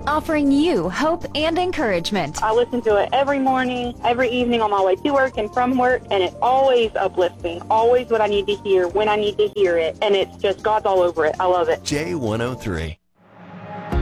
offering you hope and encouragement. I listen to it every morning, every evening on my way to work and from work, and it always uplifts me, always what I need to hear, when I need to hear it, and it's just God's all over it. I love it. J103.